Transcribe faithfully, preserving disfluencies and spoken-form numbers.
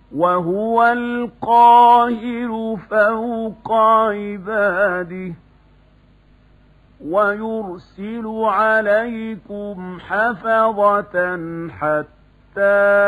وهو القاهر فوق عباده ويرسل عليكم حفظة حتى